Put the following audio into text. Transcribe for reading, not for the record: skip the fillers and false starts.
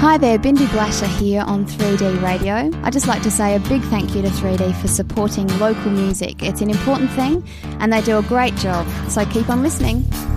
Hi there, Bindi Blasher here on 3D Radio. I'd just like to say a big thank you to 3D for supporting local music. It's an important thing and they do a great job, so keep on listening.